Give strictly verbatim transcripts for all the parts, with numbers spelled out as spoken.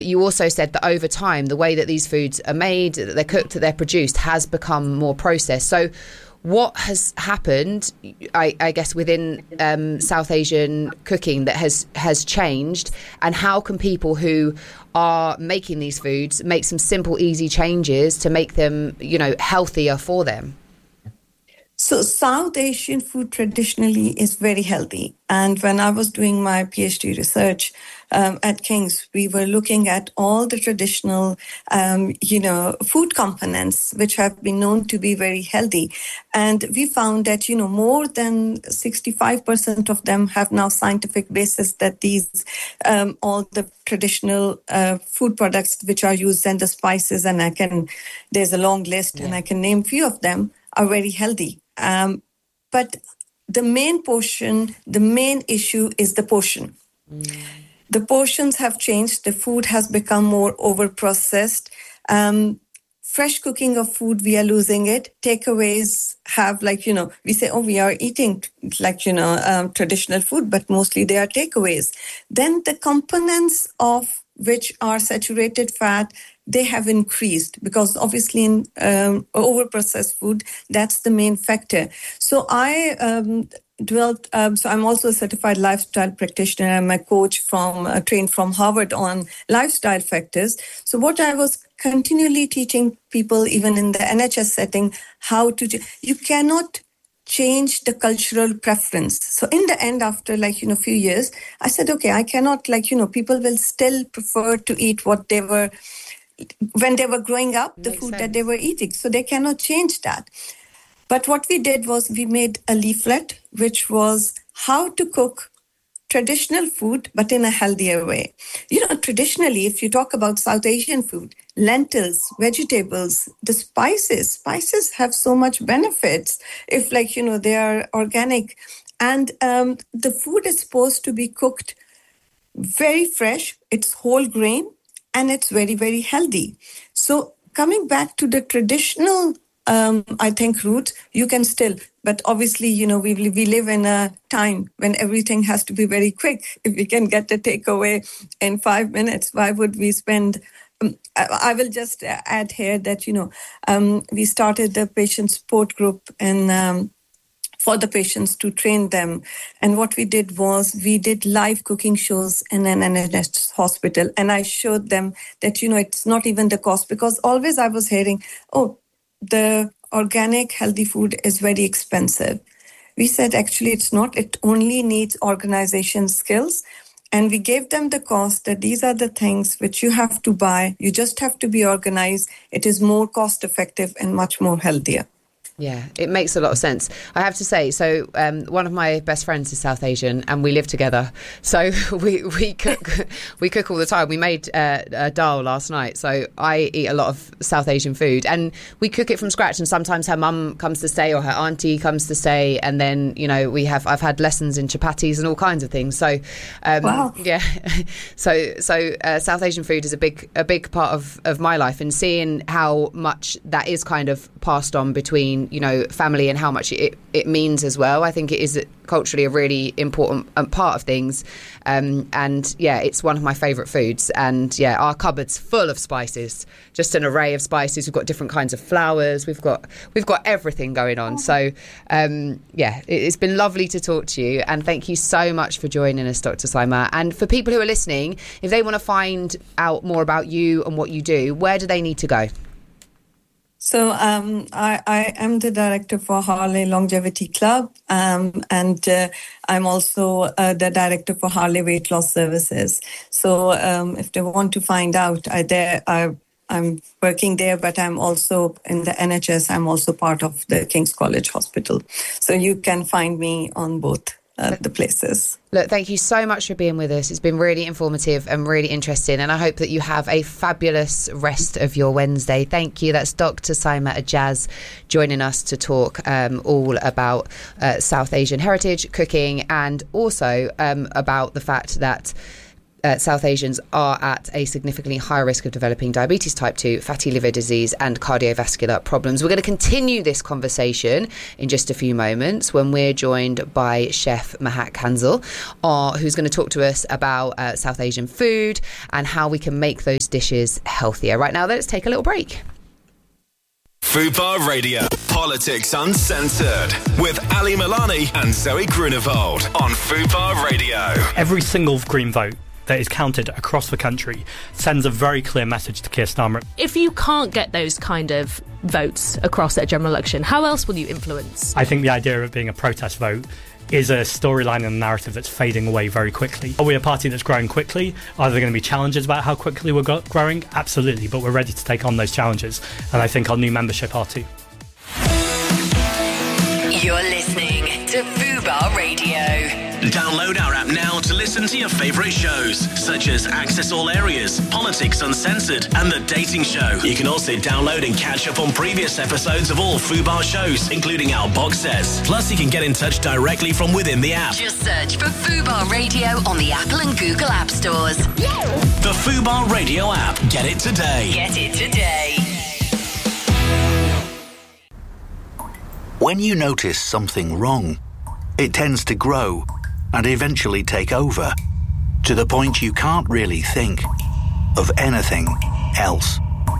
you also said that over time, the way that these foods are made, that they're cooked, that they're produced, has become more processed. So what has happened, I, I guess, within um, South Asian cooking that has, has changed, and how can people who are making these foods make some simple, easy changes to make them, you know, healthier for them? So South Asian food traditionally is very healthy. And when I was doing my PhD research um, at King's, we were looking at all the traditional, um, you know, food components, which have been known to be very healthy. And we found that, you know, more than sixty-five percent of them have now scientific basis that these, um, all the traditional uh, food products which are used and the spices, and I can, there's a long list yeah. and I can name few of them, are very healthy. Um, but the main portion, the main issue is the portion. Mm. The portions have changed. The food has become more over-processed. Um, fresh cooking of food, we are losing it. Takeaways have, like, you know, we say, oh, we are eating, like, you know, um, traditional food, but mostly they are takeaways. Then the components of which are saturated fat, they have increased because obviously in um, over-processed food, that's the main factor. So I um, dwelt, um, so I'm also a certified lifestyle practitioner. I'm a coach from, uh, trained from Harvard on lifestyle factors. So what I was continually teaching people, even in the N H S setting, how to, you cannot change the cultural preference. So in the end, after like, you know, few years, I said, okay, I cannot, like, you know, people will still prefer to eat what they were, when they were growing up, the Makes food sense. That they were eating. So they cannot change that. But what we did was we made a leaflet, which was how to cook traditional food, but in a healthier way. You know, traditionally, if you talk about South Asian food, lentils, vegetables, the spices, spices have so much benefits if, like, you know, they are organic. And um, the food is supposed to be cooked very fresh. It's whole grain and it's very, very healthy. So coming back to the traditional Um, I think roots, you can still, but obviously, you know, we we live in a time when everything has to be very quick. If we can get a takeaway in five minutes, why would we spend? Um, I, I will just add here that, you know, um, we started the patient support group and um, for the patients to train them. And what we did was we did live cooking shows in an N H S hospital. And I showed them that, you know, it's not even the cost, because always I was hearing, oh, the organic healthy food is very expensive. We said, actually, it's not. It only needs organization skills. And we gave them the cost that these are the things which you have to buy. You just have to be organized. It is more cost effective and much more healthier. Yeah, it makes a lot of sense. I have to say, so um, one of my best friends is South Asian, and we live together. So we we cook we cook all the time. We made uh, a dal last night, so I eat a lot of South Asian food, and we cook it from scratch. And sometimes her mum comes to stay, or her auntie comes to stay, and then, you know, we have I've had lessons in chapatis and all kinds of things. So um, wow, yeah, so so uh, South Asian food is a big a big part of of my life, and seeing how much that is kind of passed on between, you know, family, and how much it, it means as well. I think it is culturally a really important part of things. Um, and yeah, it's one of my favourite foods. And yeah, our cupboard's full of spices, just an array of spices. We've got different kinds of flowers. We've got we've got everything going on. So um, yeah, it, it's been lovely to talk to you. And thank you so much for joining us, Doctor Saima. And for people who are listening, if they want to find out more about you and what you do, where do they need to go? So um, I, I am the director for Harley Longevity Club, um, and uh, I'm also uh, the director for Harley Weight Loss Services. So um, if they want to find out, I, there, I, I'm working there, but I'm also in the N H S. I'm also part of the King's College Hospital. So you can find me on both uh, the places. Look, thank you so much for being with us. It's been really informative and really interesting, and I hope that you have a fabulous rest of your Wednesday. Thank you. That's Doctor Saima Ijaz joining us to talk um, all about uh, South Asian heritage, cooking, and also um, about the fact that uh, South Asians are at a significantly higher risk of developing diabetes type two, fatty liver disease and cardiovascular problems. We're going to continue this conversation in just a few moments when we're joined by Chef Mahak Kanzel, uh, who's going to talk to us about uh, South Asian food and how we can make those dishes healthier. Right now, let's take a little break. Fubar Radio, Politics Uncensored, with Ali Milani and Zoe Grunewald on Fubar Radio. Every single Green vote that is counted across the country sends a very clear message to Keir Starmer. If you can't get those kind of votes across at a general election, how else will you influence? I think the idea of it being a protest vote is a storyline and a narrative that's fading away very quickly. Are we a party that's growing quickly? Are there going to be challenges about how quickly we're go- growing? Absolutely, but we're ready to take on those challenges, and I think our new membership are too. You're listening to Fubar Radio. Download our app now to listen to your favourite shows, such as Access All Areas, Politics Uncensored, and The Dating Show. You can also download and catch up on previous episodes of all Fubar shows, including our box sets. Plus, you can get in touch directly from within the app. Just search for Fubar Radio on the Apple and Google App Stores. The Fubar Radio app. Get it today. Get it today. When you notice something wrong, it tends to grow and eventually take over, to the point you can't really think of anything else.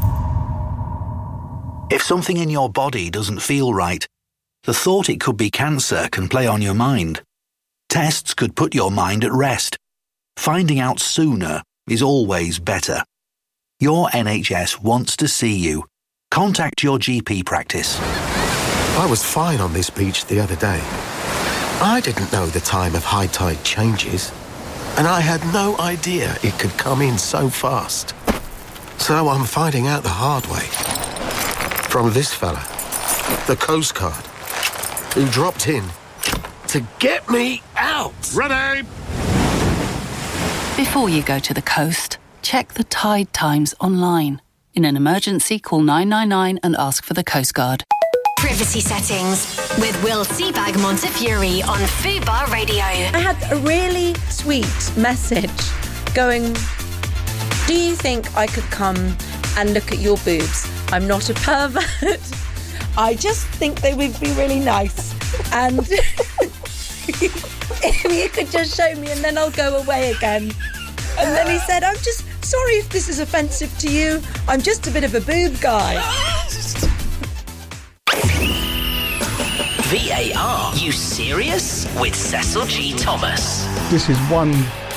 If something in your body doesn't feel right, the thought it could be cancer can play on your mind. Tests could put your mind at rest. Finding out sooner is always better. Your N H S wants to see you. Contact your G P practice. I was fine on this beach the other day. I didn't know the time of high tide changes, and I had no idea it could come in so fast. So I'm finding out the hard way. From this fella, the Coast Guard, who dropped in to get me out. Ready! Before you go to the coast, check the tide times online. In an emergency, call nine nine nine and ask for the Coast Guard. Privacy settings with Will Seabag Montefiore on Fubar Radio. I had a really sweet message going, do you think I could come and look at your boobs? I'm not a pervert. I just think they would be really nice. And if you could just show me and then I'll go away again. And then he said, I'm just sorry if this is offensive to you. I'm just a bit of a boob guy. V A R, you serious? With Cecil G. Thomas. This is one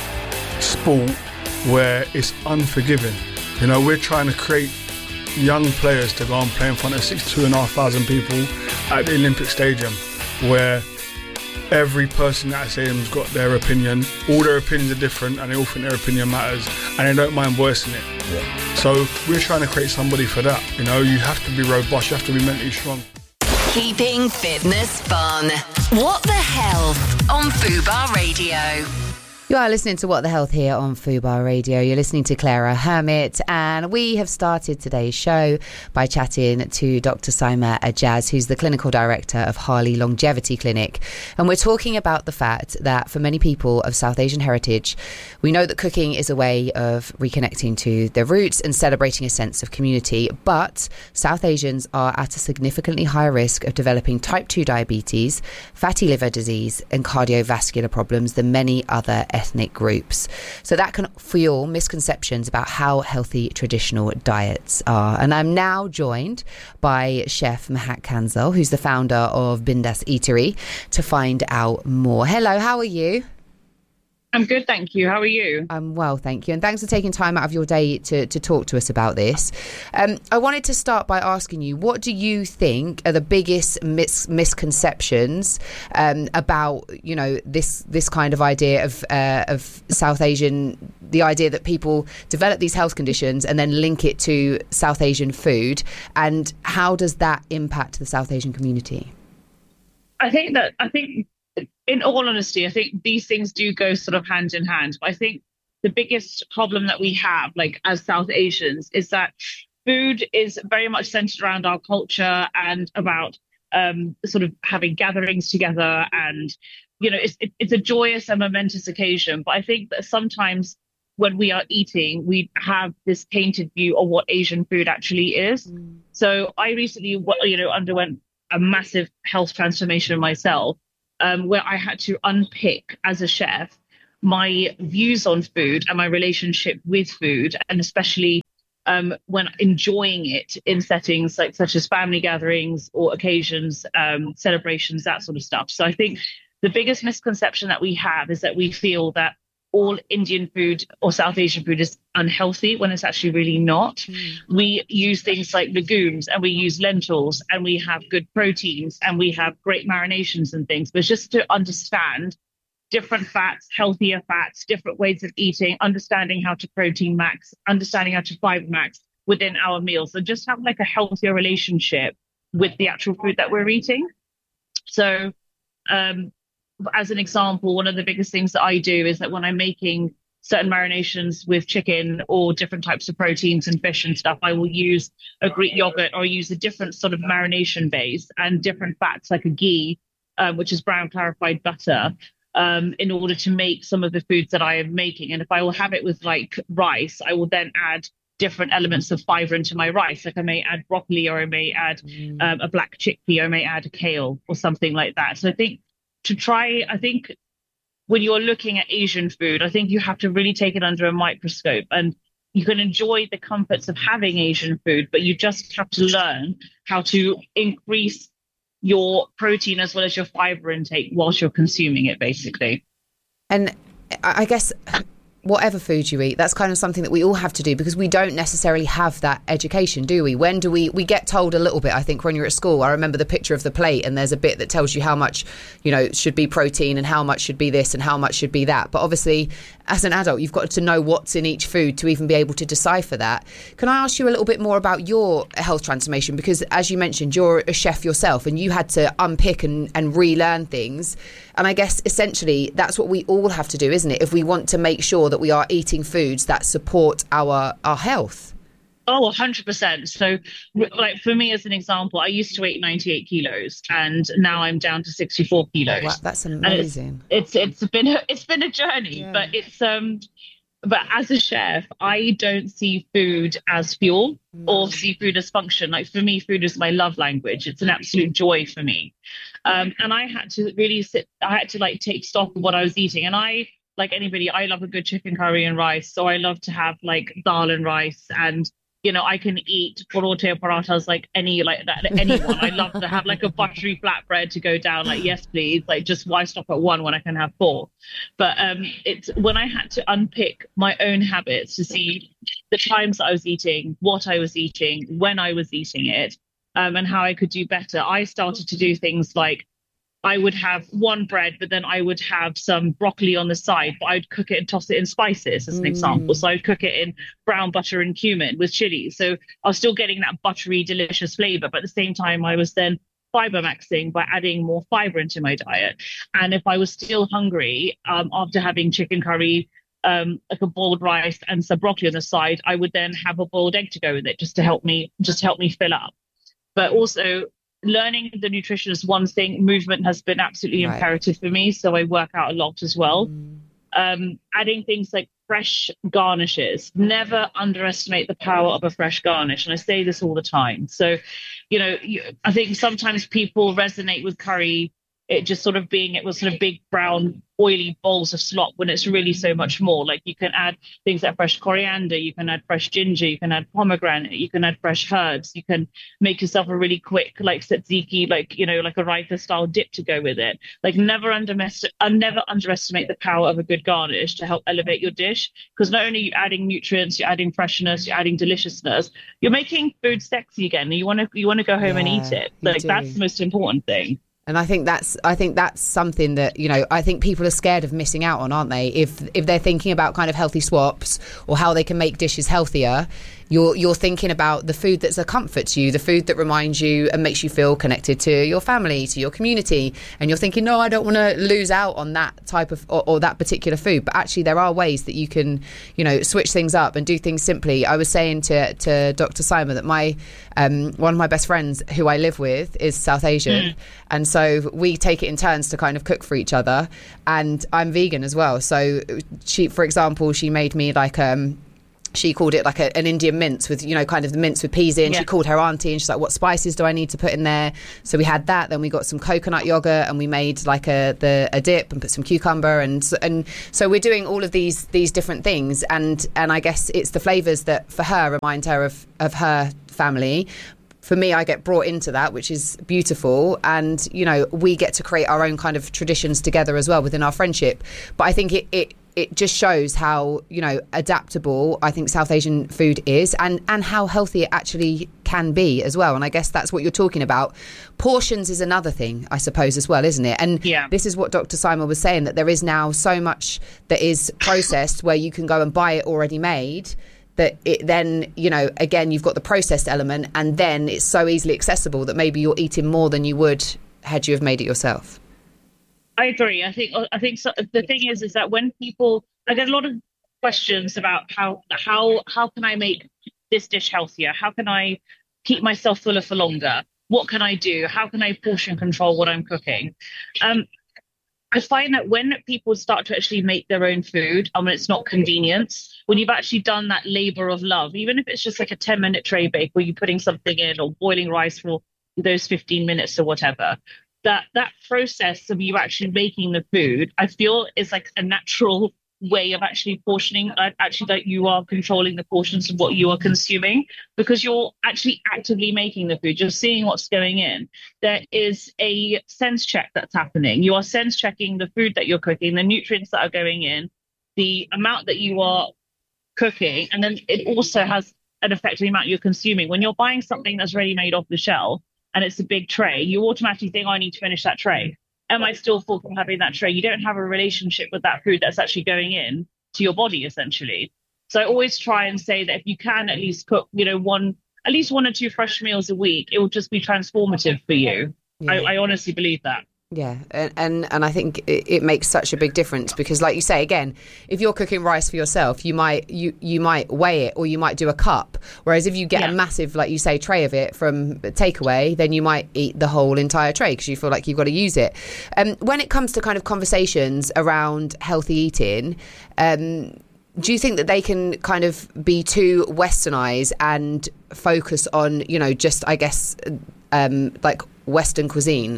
sport where it's unforgiving. You know, we're trying to create young players to go and play in front of sixty-two and a half thousand people at the Olympic Stadium, where every person at that stadium's got their opinion. All their opinions are different and they all think their opinion matters and they don't mind voicing it. Yeah. So we're trying to create somebody for that. You know, you have to be robust, you have to be mentally strong. Keeping fitness fun. What the Health on Fubar Radio. You are listening to What the Health here on Fubar Radio. You're listening to Clara Hermit, and we have started today's show by chatting to Doctor Saima Ajaz, who's the clinical director of Harley Longevity Clinic. And we're talking about the fact that for many people of South Asian heritage, we know that cooking is a way of reconnecting to their roots and celebrating a sense of community. But South Asians are at a significantly higher risk of developing type two diabetes, fatty liver disease, and cardiovascular problems than many other ethnic groups. So that can fuel misconceptions about how healthy traditional diets are. And I'm now joined by Chef Mahak Kanzel, who's the founder of Bindas Eatery, to find out more. Hello, how are you? I'm good, thank you. How are you? I'm well, thank you. And thanks for taking time out of your day to, to talk to us about this. Um, I wanted to start by asking you, what do you think are the biggest mis- misconceptions um, about, you know, this this kind of idea of uh, of South Asian, the idea that people develop these health conditions and then link it to South Asian food, and how does that impact the South Asian community? I think that, I think... in all honesty, I think these things do go sort of hand in hand. But I think the biggest problem that we have, like as South Asians, is that food is very much centered around our culture and about um, sort of having gatherings together. And, you know, it's, it, it's a joyous and momentous occasion. But I think that sometimes when we are eating, we have this tainted view of what Asian food actually is. Mm. So I recently, you know, underwent a massive health transformation myself, um, where I had to unpick as a chef my views on food and my relationship with food, and especially um, when enjoying it in settings like such as family gatherings or occasions, um, celebrations, that sort of stuff. So I think the biggest misconception that we have is that we feel that all Indian food or South Asian food is unhealthy, when it's actually really not. Mm. We use things like legumes, and we use lentils, and we have good proteins, and we have great marinations and things. But just to understand different fats, healthier fats, different ways of eating, understanding how to protein max, understanding how to fiber max within our meals. So just have like a healthier relationship with the actual food that we're eating. So, um, as an example, one of the biggest things that I do is that when I'm making certain marinations with chicken or different types of proteins and fish and stuff, I will use a Greek yogurt or use a different sort of marination base and different fats like a ghee, um, which is brown clarified butter, um, in order to make some of the foods that I am making. And if I will have it with like rice, I will then add different elements of fiber into my rice. Like I may add broccoli, or I may add mm. um, a black chickpea, or I may add a kale or something like that. So I think to try, I think when you're looking at Asian food, I think you have to really take it under a microscope, and you can enjoy the comforts of having Asian food, but you just have to learn how to increase your protein as well as your fiber intake whilst you're consuming it, basically. And I guess whatever food you eat, that's kind of something that we all have to do, because we don't necessarily have that education, do we? When do we we get told a little bit, I think, when you're at school. I remember the picture of the plate, and there's a bit that tells you how much, you know, should be protein and how much should be this and how much should be that. But obviously, as an adult, you've got to know what's in each food to even be able to decipher that. Can I ask you a little bit more about your health transformation? Because as you mentioned, you're a chef yourself, and you had to unpick and, and relearn things. And I guess essentially that's what we all have to do, isn't it? If we want to make sure that we are eating foods that support our our health. Oh, one hundred percent. So like for me, as an example, I used to weigh ninety-eight kilos, and now I'm down to sixty-four kilos. Wow, that's amazing. It's, it's it's been a, it's been a journey, yeah. but it's um but as a chef, I don't see food as fuel mm. or see food as function. Like for me, food is my love language. It's an absolute joy for me. Um, and I had to really sit, I had to like take stock of what I was eating. And I, like anybody, I love a good chicken curry and rice. So I love to have like dal and rice, and you know, I can eat parote or parathas like any, like that, anyone. I love to have like a buttery flatbread to go down, like, yes, please. Like, just why stop at one when I can have four? But um, it's when I had to unpick my own habits to see the times that I was eating, what I was eating, when I was eating it, um, and how I could do better. I started to do things like I would have one bread, but then I would have some broccoli on the side, but I'd cook it and toss it in spices as an mm. example. So I'd cook it in brown butter and cumin with chili. So I was still getting that buttery, delicious flavor, but at the same time, I was then fiber maxing by adding more fiber into my diet. And if I was still hungry um, after having chicken curry, um, like a boiled rice and some broccoli on the side, I would then have a boiled egg to go with it, just to help me, just to help me fill up. But also, learning the nutrition is one thing. Movement has been absolutely right. imperative for me. So I work out a lot as well. Mm. Um, adding things like fresh garnishes. Never underestimate the power of a fresh garnish. And I say this all the time. So, you know, you, I think sometimes people resonate with curry, it just sort of being, it was sort of big, brown, oily bowls of slop, when it's really so much more. Like you can add things like fresh coriander, you can add fresh ginger, you can add pomegranate, you can add fresh herbs, you can make yourself a really quick, like tzatziki, like, you know, like a raita style dip to go with it. Like never underestimate, uh, never underestimate the power of a good garnish to help elevate your dish. Because not only are you adding nutrients, you're adding freshness, you're adding deliciousness, you're making food sexy again. And you want to, you want to go home yeah, and eat it. Like that's the most important thing. And I think that's I think that's something that, you know, I think people are scared of missing out on, aren't they? If if they're thinking about kind of healthy swaps or how they can make dishes healthier, you're you're thinking about the food that's a comfort to you, the food that reminds you and makes you feel connected to your family, to your community. And you're thinking, no, I don't want to lose out on that type of or, or that particular food. But actually, there are ways that you can, you know, switch things up and do things simply. I was saying to to Doctor Simon that my um, one of my best friends who I live with is South Asian, mm. and so we take it in turns to kind of cook for each other. And I'm vegan as well. So she, for example, she made me like um. She called it like a, an Indian mince with, you know, kind of the mince with peas in. Yeah. She called her auntie and she's like, what spices do I need to put in there? So we had that. Then we got some coconut yogurt and we made like a the a dip and put some cucumber. And and so we're doing all of these these different things. And, and I guess it's the flavours that for her remind her of, of her family. For me, I get brought into that, which is beautiful. And, you know, we get to create our own kind of traditions together as well within our friendship. But I think it... it it just shows how, you know, adaptable I think South Asian food is and, and how healthy it actually can be as well. And I guess that's what you're talking about. Portions is another thing, I suppose, as well, isn't it? And yeah. This is what Doctor Simon was saying, that there is now so much that is processed where you can go and buy it already made, that it then, you know, again, you've got the processed element and then it's so easily accessible that maybe you're eating more than you would had you have made it yourself. I agree. I think I think so, the thing is, is that when people, I get a lot of questions about how how how can I make this dish healthier? How can I keep myself fuller for longer? What can I do? How can I portion control what I'm cooking? Um, I find that when people start to actually make their own food, and when it's not convenience, when you've actually done that labor of love, even if it's just like a ten minute tray bake where you're putting something in or boiling rice for those fifteen minutes or whatever, that that process of you actually making the food, I feel is like a natural way of actually portioning, uh, actually that you are controlling the portions of what you are consuming, because you're actually actively making the food. You're seeing what's going in. There is a sense check that's happening. You are sense checking the food that you're cooking, the nutrients that are going in, the amount that you are cooking, and then it also has an effect on the amount you're consuming. When you're buying something that's ready made off the shelf, and it's a big tray, you automatically think, oh, I need to finish that tray. Am I still full from having that tray? You don't have a relationship with that food that's actually going in to your body, essentially. So I always try and say that if you can at least cook, you know, one, at least one or two fresh meals a week, it will just be transformative for you. Yeah. I, I honestly believe that. Yeah, and, and and I think it, it makes such a big difference, because, like you say, again, if you're cooking rice for yourself, you might you you might weigh it, or you might do a cup. Whereas if you get yeah. a massive, like you say, tray of it from takeaway, then you might eat the whole entire tray because you feel like you've got to use it. Um, when it comes to kind of conversations around healthy eating, um, do you think that they can kind of be too westernized and focus on, you know, just, I guess, um, like Western cuisine?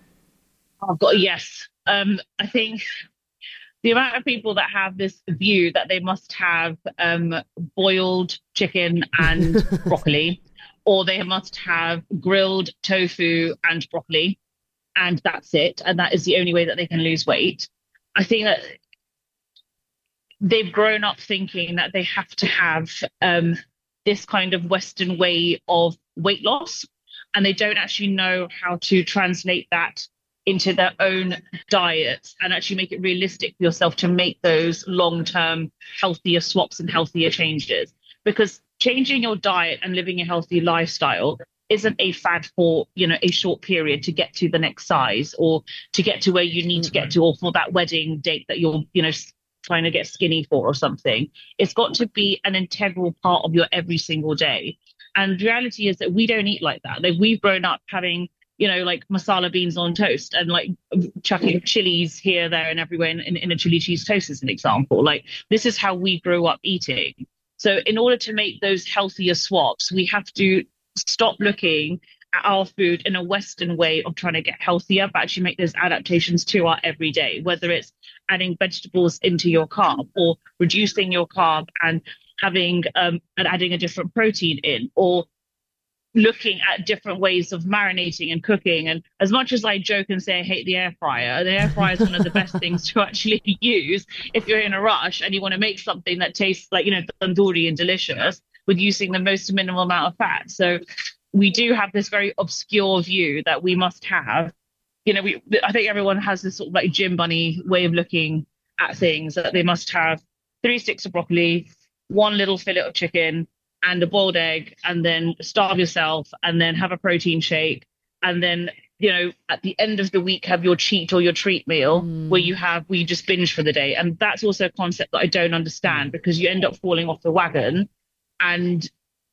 I've got a yes. Um, I think the amount of people that have this view that they must have um, boiled chicken and broccoli, or they must have grilled tofu and broccoli, and that's it, and that is the only way that they can lose weight. I think that they've grown up thinking that they have to have um, this kind of Western way of weight loss, and they don't actually know how to translate that into their own diets and actually make it realistic for yourself to make those long-term healthier swaps and healthier changes. Because changing your diet and living a healthy lifestyle isn't a fad for, you know, a short period to get to the next size or to get to where you need to get to, or for that wedding date that you're, you know, trying to get skinny for or something. It's got to be an integral part of your every single day. And the reality is that we don't eat like that. Like, we've grown up having, you know, like masala beans on toast and like chucking chilies here, there and everywhere in, in, in a chili cheese toast as an example. Like, this is how we grew up eating. So in order to make those healthier swaps, we have to stop looking at our food in a Western way of trying to get healthier, but actually make those adaptations to our everyday, whether it's adding vegetables into your carb or reducing your carb and having um, and adding a different protein in, or looking at different ways of marinating and cooking. And as much as I joke and say I hate the air fryer, the air fryer is one of the best things to actually use if you're in a rush and you want to make something that tastes like, you know, tandoori and delicious with using the most minimal amount of fat. So we do have this very obscure view that we must have, you know, we I think everyone has this sort of like gym bunny way of looking at things, that they must have three sticks of broccoli, one little fillet of chicken, and a boiled egg, and then starve yourself, and then have a protein shake, and then, you know, at the end of the week have your cheat or your treat meal mm. where you have where you just binge for the day. And that's also a concept that I don't understand, because you end up falling off the wagon and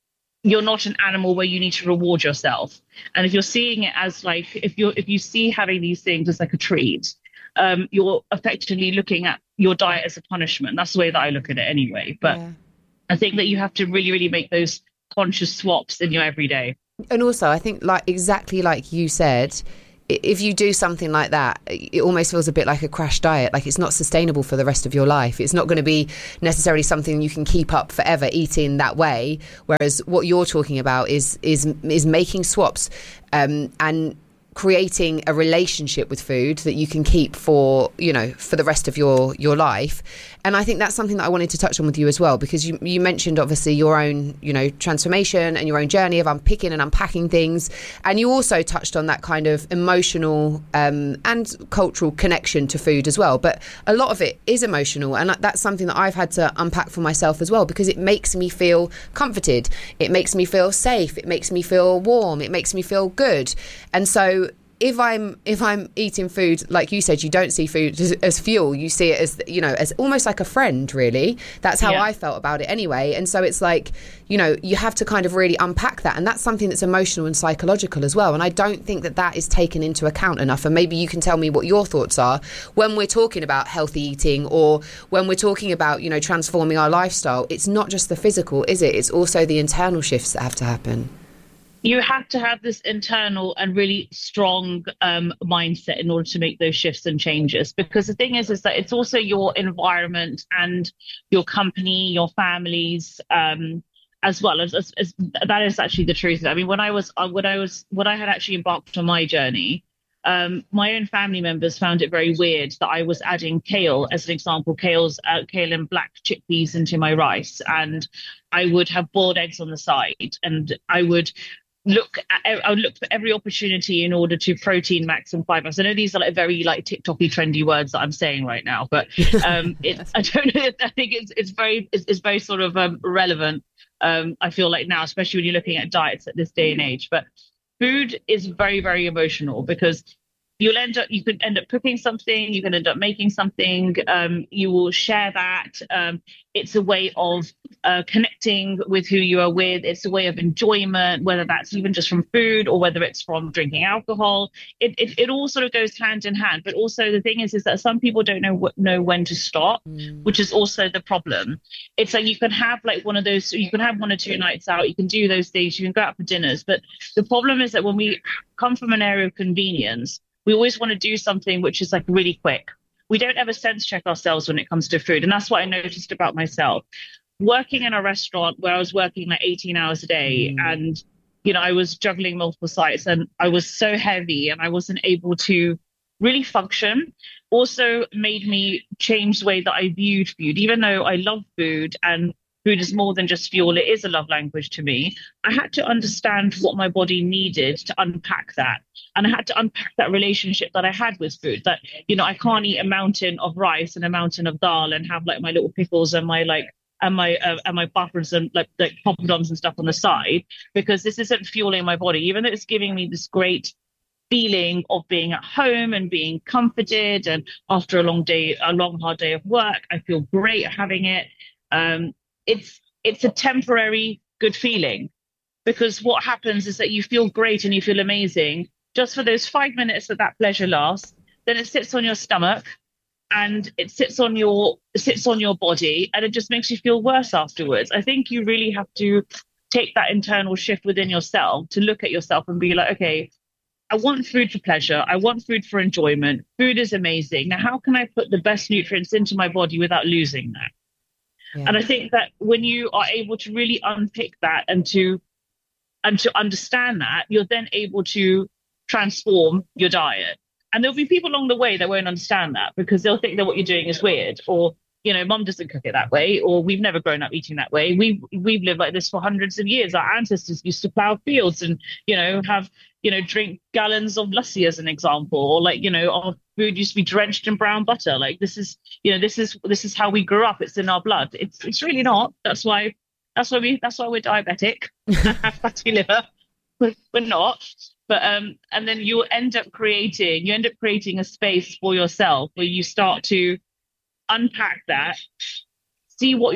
you're not an animal where you need to reward yourself. And if you're seeing it as like, if you're, if you see having these things as like a treat, um, you're effectively looking at your diet as a punishment. That's the way that I look at it anyway. But yeah. I think that you have to really, really make those conscious swaps in your everyday. And also, I think like exactly like you said, if you do something like that, it almost feels a bit like a crash diet. Like it's not sustainable for the rest of your life. It's not going to be necessarily something you can keep up forever eating that way. Whereas what you're talking about is is is making swaps um, and creating a relationship with food that you can keep for, you know, for the rest of your your life. And I think that's something that I wanted to touch on with you as well, because you, you mentioned obviously your own, you know, transformation and your own journey of unpicking and unpacking things. And you also touched on that kind of emotional um, and cultural connection to food as well. But a lot of it is emotional. And that's something that I've had to unpack for myself as well, because it makes me feel comforted. It makes me feel safe. It makes me feel warm. It makes me feel good. And so If I'm if I'm eating food, like you said, you don't see food as, as fuel. You see it as, you know, as almost like a friend, really. That's how yeah. I felt about it anyway. And so it's like, you know, you have to kind of really unpack that. And that's something that's emotional and psychological as well. And I don't think that that is taken into account enough. And maybe you can tell me what your thoughts are when we're talking about healthy eating, or when we're talking about, you know, transforming our lifestyle. It's not just the physical, is it? It's also the internal shifts that have to happen. You have to have this internal and really strong um, mindset in order to make those shifts and changes. Because the thing is, is that it's also your environment and your company, your families, um, as well as, as, as that is actually the truth. I mean, when I was, uh, when I was, when I had actually embarked on my journey, um, my own family members found it very weird that I was adding kale, as an example, kale's uh, kale and black chickpeas into my rice, and I would have boiled eggs on the side, and I would. Look, at, I would look for every opportunity in order to protein max and fiber. So I know these are like very like TikTok-y trendy words that I'm saying right now, but um, it, I don't know. I think it's it's very it's, it's very sort of um, relevant. Um, I feel like now, especially when you're looking at diets at this day and age. But food is very very emotional, because you'll end up, you could end up cooking something, you can end up making something, um, you will share that. Um, it's a way of uh, connecting with who you are with. It's a way of enjoyment, whether that's even just from food or whether it's from drinking alcohol. It it, it all sort of goes hand in hand. But also the thing is, is that some people don't know what, know when to stop, mm. which is also the problem. It's like you can have like one of those, you can have one or two nights out, you can do those things, you can go out for dinners. But the problem is that when we come from an area of convenience, we always want to do something which is like really quick. We don't ever sense check ourselves when it comes to food. And that's what I noticed about myself. Working in a restaurant where I was working like eighteen hours a day, mm. and, you know, I was juggling multiple sites, and I was so heavy and I wasn't able to really function, also made me change the way that I viewed food. Even though I love food and food is more than just fuel, it is a love language to me, I had to understand what my body needed to unpack that. And I had to unpack that relationship that I had with food, that, you know, I can't eat a mountain of rice and a mountain of dal and have like my little pickles and my like, and my uh, and my buffers and like, like poppadoms and stuff on the side, because this isn't fueling my body, even though it's giving me this great feeling of being at home and being comforted. And after a long day, a long, hard day of work, I feel great having it. Um, it's it's a temporary good feeling, because what happens is that you feel great and you feel amazing just for those five minutes that that pleasure lasts. Then it sits on your stomach and it sits on your it sits on your body, and it just makes you feel worse afterwards. I think you really have to take that internal shift within yourself to look at yourself and be like, okay, I want food for pleasure. I want food for enjoyment. Food is amazing. Now, how can I put the best nutrients into my body without losing that? Yeah. And I think that when you are able to really unpick that and to and to understand that, you're then able to transform your diet. And there'll be people along the way that won't understand that, because they'll think that what you're doing is weird, or, you know, mum doesn't cook it that way, or we've never grown up eating that way. We've, we've lived like this for hundreds of years. Our ancestors used to plow fields and, you know, have, you know, drink gallons of lassi as an example, or like, you know, our food used to be drenched in brown butter. Like this is, you know, this is, this is how we grew up. It's in our blood. It's, it's really not. That's why, that's why we, that's why we're diabetic and have fatty liver. We're, we're not. But um, and then you end up creating, you end up creating a space for yourself where you start to unpack that, see what your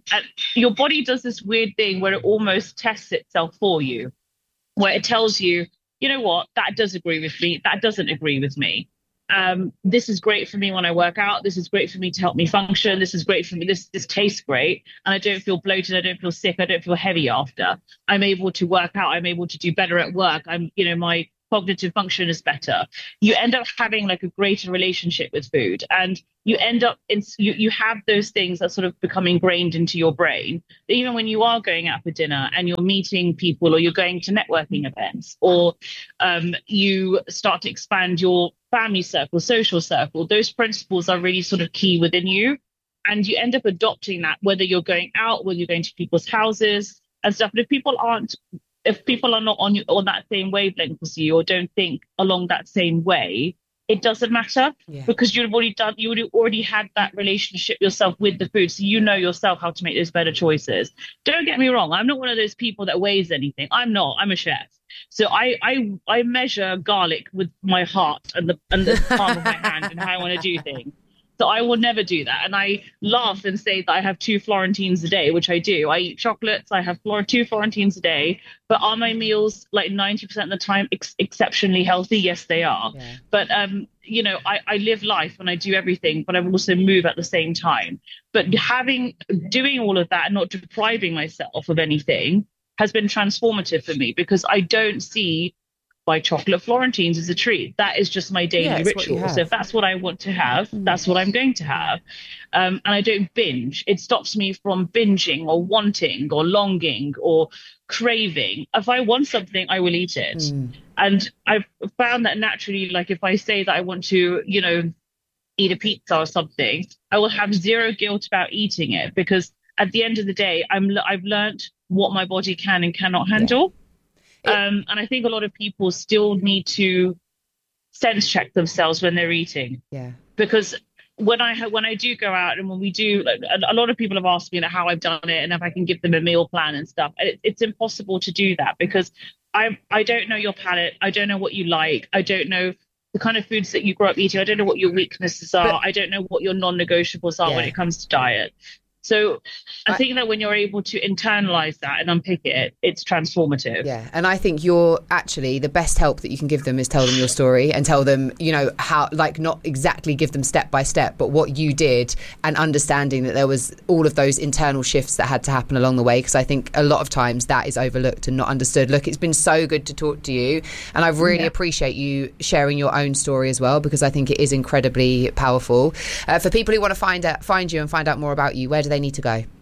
and your body does this weird thing where it almost tests itself for you, where it tells you, you know what, that does agree with me, that doesn't agree with me. Um, this is great for me when I work out. This is great for me to help me function. This is great for me. This this tastes great. And I don't feel bloated. I don't feel sick. I don't feel heavy after. I'm able to work out. I'm able to do better at work. I'm, you know, my cognitive function is better. You end up having like a greater relationship with food, and you end up in you, you have those things that sort of become ingrained into your brain. Even when you are going out for dinner and you're meeting people, or you're going to networking events, or um, you start to expand your family circle, social circle, those principles are really sort of key within you. And you end up adopting that, whether you're going out, whether you're going to people's houses and stuff. But if people aren't If people are not on you, on that same wavelength as you, or don't think along that same way, it doesn't matter, yeah. because you've already done, you already already had that relationship yourself with the food, so you know yourself how to make those better choices. Don't get me wrong, I'm not one of those people that weighs anything. I'm not. I'm a chef, so I I I measure garlic with my heart and the and the palm of my hand and how I want to do things. So I will never do that. And I laugh and say that I have two Florentines a day, which I do. I eat chocolates. I have two Florentines a day. But are my meals like ninety percent of the time ex- exceptionally healthy? Yes, they are. Yeah. But, um, you know, I, I live life and I do everything, but I also move at the same time. But having, doing all of that and not depriving myself of anything has been transformative for me, because I don't see my chocolate Florentines as a treat. That is just my daily yeah, ritual. So if that's what I want to have, that's what I'm going to have. Um, and I don't binge. It stops me from binging or wanting or longing or craving. If I want something, I will eat it. Mm. And I've found that naturally, like if I say that I want to, you know, eat a pizza or something, I will have zero guilt about eating it, because at the end of the day, I'm I've learned what my body can and cannot handle. Yeah. Um, and I think a lot of people still need to sense check themselves when they're eating. Yeah. Because when I ha- when I do go out, and when we do, like, a, a lot of people have asked me like, how I've done it and if I can give them a meal plan and stuff. And it, it's impossible to do that, because I I don't know your palate. I don't know what you like. I don't know the kind of foods that you grew up eating. I don't know what your weaknesses are. But, I don't know what your non-negotiables are yeah. when it comes to diet. So I think that when you're able to internalize that and unpick it, it's transformative. Yeah. And I think you're actually the best help that you can give them is tell them your story and tell them, you know, how, like, not exactly give them step by step, but what you did, and understanding that there was all of those internal shifts that had to happen along the way. Because I think a lot of times that is overlooked and not understood. Look, it's been so good to talk to you. And I really yeah. appreciate you sharing your own story as well, because I think it is incredibly powerful. Uh, for people who want to find out, find you and find out more about you, where do they need to go?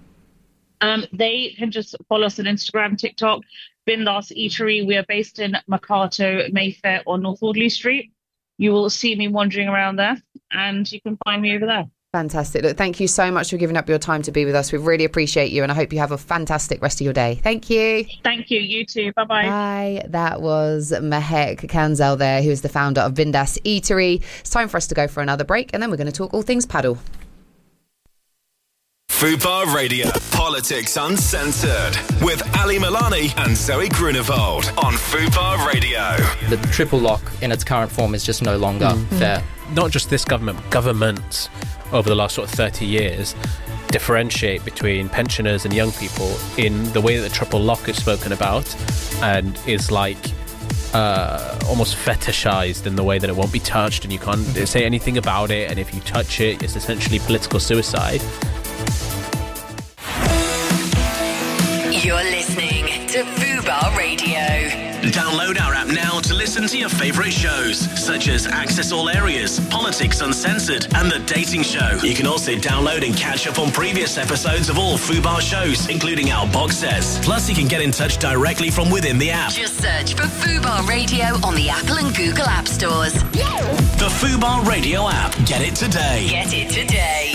Um, they can just follow us on Instagram, TikTok, Bindas Eatery. We are based in Mercato, Mayfair, or North Audley Street. You will see me wandering around there, and you can find me over there. Fantastic. Look, thank you so much for giving up your time to be with us. We really appreciate you, and I hope you have a fantastic rest of your day. Thank you. Thank you. You too. Bye-bye. Bye. That was Mehek Kanzel there, who is the founder of Bindas Eatery. It's time for us to go for another break, and then we're going to talk all things paddle. Fubar Radio, Politics Uncensored, with Ali Milani and Zoe Grunewald on Fubar Radio. The triple lock in its current form is just no longer mm. fair. Not just this government, but governments over the last sort of thirty years differentiate between pensioners and young people in the way that the triple lock is spoken about, and is like uh, almost fetishized in the way that it won't be touched and you can't say anything about it, and if you touch it, it's essentially political suicide. You're listening to Fubar Radio. Download our app now to listen to your favourite shows, such as Access All Areas, Politics Uncensored, and The Dating Show. You can also download and catch up on previous episodes of all Fubar shows, including our box sets. Plus, you can get in touch directly from within the app. Just search for Fubar Radio on the Apple and Google App Stores. The Fubar Radio app. Get it today. Get it today.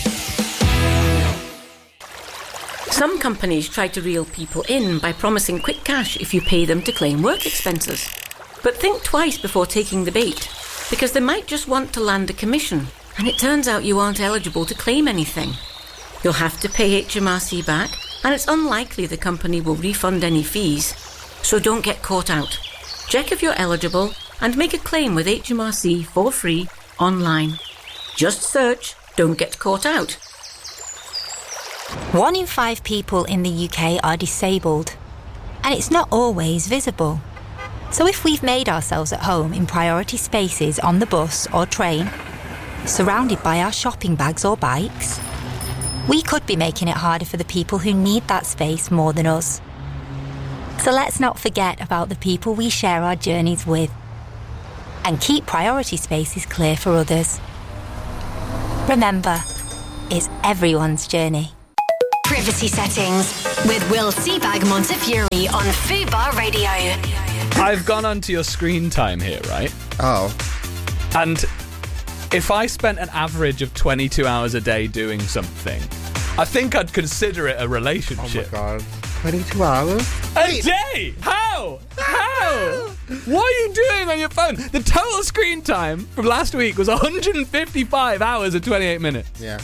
Some companies try to reel people in by promising quick cash if you pay them to claim work expenses. But think twice before taking the bait, because they might just want to land a commission, and it turns out you aren't eligible to claim anything. You'll have to pay H M R C back, and it's unlikely the company will refund any fees. So don't get caught out. Check if you're eligible and make a claim with H M R C for free online. Just search "Don't Get Caught Out." One in five people in the U K are disabled, and it's not always visible. So if we've made ourselves at home in priority spaces on the bus or train, surrounded by our shopping bags or bikes, we could be making it harder for the people who need that space more than us. So let's not forget about the people we share our journeys with, and keep priority spaces clear for others. Remember, it's everyone's journey. Privacy settings with Will Seabag Montefiore on Fubar Radio. I've gone onto your screen time here, right? Oh. And if I spent an average of twenty-two hours a day doing something, I think I'd consider it a relationship. Oh my God. twenty-two hours? A day? How? How? What are you doing on your phone? The total screen time from last week was one hundred fifty-five hours and twenty-eight minutes. Yeah.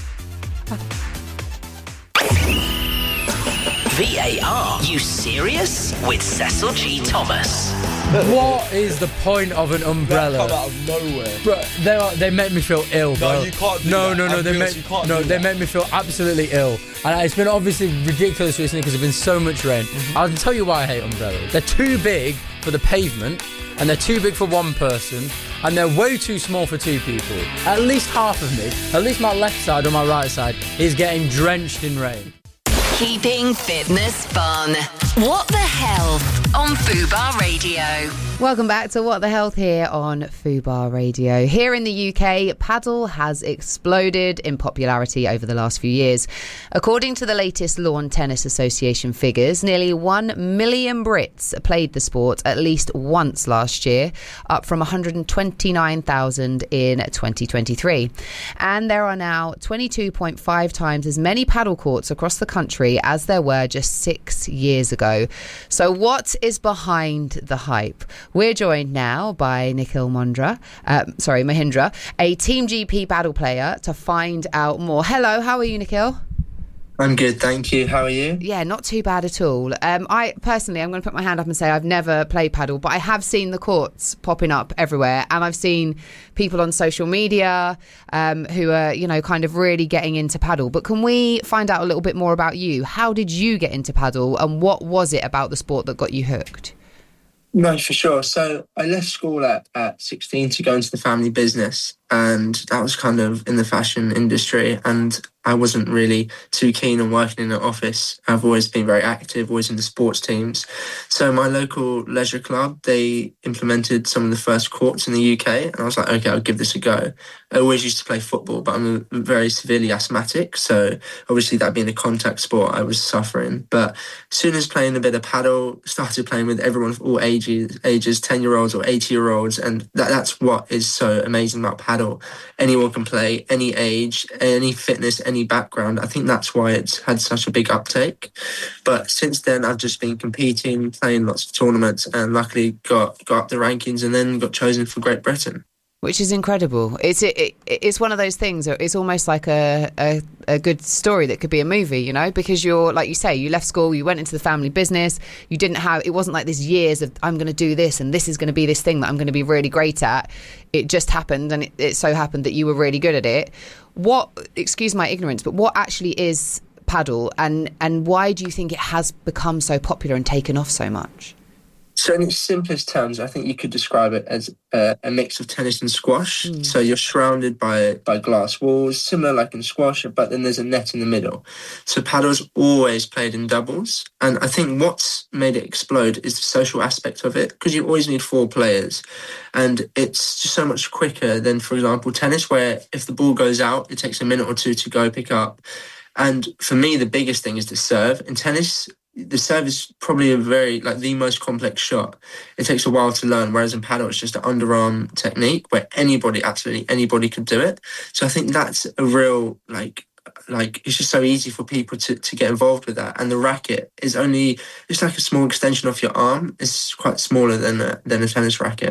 V A R, you serious? With Cecil G. Thomas. What is the point of an umbrella? That come out of nowhere. Bro, they are, they make me feel ill, bro. No, you can't do no, that. No, no, no. They Ambulance, make you can't no, do they that. make me feel absolutely ill, and it's been obviously ridiculous recently because there's been so much rain. Mm-hmm. I'll tell you why I hate umbrellas. They're too big for the pavement, and they're too big for one person, and they're way too small for two people. At least half of me, at least my left side or my right side, is getting drenched in rain. Keeping fitness fun. What the Health on Fubar Radio. Welcome back to What the Health here on Fubar Radio. Here in the U K, paddle has exploded in popularity over the last few years. According to the latest Lawn Tennis Association figures, nearly one million Brits played the sport at least once last year, up from one hundred twenty-nine thousand in twenty twenty-three. And there are now twenty-two point five times as many paddle courts across the country as there were just six years ago. So what is behind the hype? We're joined now by Nikhil Mondra, uh, sorry, Mahindra, a Team G P paddle player, to find out more. Hello, how are you, Nikhil? I'm good, thank you. How are you? Yeah, not too bad at all. Um, I personally, I'm going to put my hand up and say I've never played paddle, but I have seen the courts popping up everywhere, and I've seen people on social media um, who are, you know, kind of really getting into paddle. But can we find out a little bit more about you? How did you get into paddle, and what was it about the sport that got you hooked? No, for sure. So I left school at, at sixteen to go into the family business, and that was kind of in the fashion industry, and I wasn't really too keen on working in an office. I've always been very active, always in the sports teams. So my local leisure club, they implemented some of the first courts in the U K, and I was like, okay, I'll give this a go. I always used to play football, but I'm very severely asthmatic, so obviously that being a contact sport, I was suffering. But as soon as playing a bit of paddle, started playing with everyone of all ages, ages ten-year-olds or eighty-year-olds, and that, that's what is so amazing about paddle. Anyone can play, any age, any fitness, any background. I think that's why it's had such a big uptake. But since then, I've just been competing, playing lots of tournaments, and luckily got, got up the rankings and then got chosen for Great Britain. Which is incredible. It's it, it, it's one of those things. It's almost like a, a a good story that could be a movie, you know, because you're, like you say, you left school, you went into the family business. You didn't have. It wasn't like this years of I'm going to do this and this is going to be this thing that I'm going to be really great at. It just happened, and it, it so happened that you were really good at it. What? Excuse my ignorance, but what actually is paddle, and and why do you think it has become so popular and taken off so much? So in its simplest terms, I think you could describe it as a, a mix of tennis and squash. Mm. So you're surrounded by by glass walls, similar like in squash, but then there's a net in the middle. So paddle's always played in doubles. And I think what's made it explode is the social aspect of it, because you always need four players. And it's just so much quicker than, for example, tennis, where if the ball goes out, it takes a minute or two to go pick up. And for me, the biggest thing is the serve. In tennis, the serve is probably a very, like, the most complex shot. It takes a while to learn, whereas in paddle, it's just an underarm technique where anybody, absolutely anybody could do it. So I think that's a real, like, like it's just so easy for people to, to get involved with that. And the racket is only, it's like a small extension of your arm. It's quite smaller than a, than a tennis racket.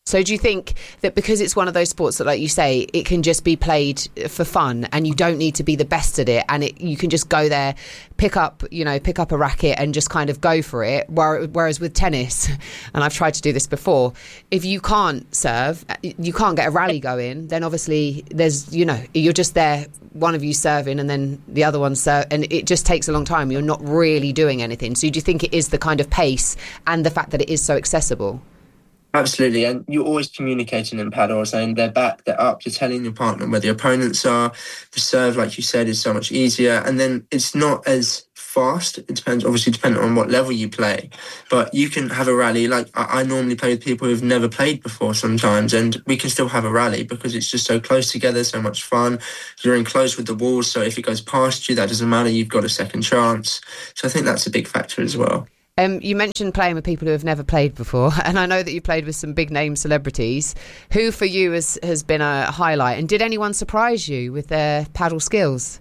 So do you think that because it's one of those sports that, like you say, it can just be played for fun and you don't need to be the best at it, and it, you can just go there, pick up, you know, pick up a racket and just kind of go for it? Whereas with tennis, and I've tried to do this before, if you can't serve, you can't get a rally going, then obviously there's, you know, you're just there, one of you serving and then the other one serve, and it just takes a long time. You're not really doing anything. So do you think it is the kind of pace and the fact that it is so accessible? Absolutely, and you're always communicating in paddle, saying they're back, they're up, you're telling your partner where the opponents are. The serve, like you said, is so much easier, and then it's not as fast. It depends, obviously, depending on what level you play, but you can have a rally. Like I, I normally play with people who've never played before sometimes, and we can still have a rally because it's just so close together, so much fun. You're in close with the walls, so if it goes past you, that doesn't matter, you've got a second chance. So I think that's a big factor as well. Um, you mentioned playing with people who have never played before, and I know that you played with some big name celebrities. Who for you has, has been a highlight, and did anyone surprise you with their paddle skills?